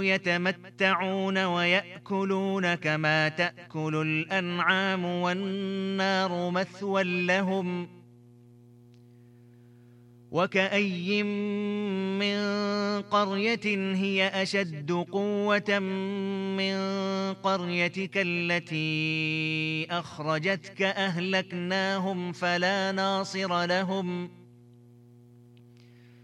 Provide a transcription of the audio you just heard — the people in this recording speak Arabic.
يتمتعون ويأكلون كما تأكل الأنعام والنار مثوى لهم وكأي من قرية هي أشد قوة من قريتك التي أخرجتك أهلكناهم فلا ناصر لهم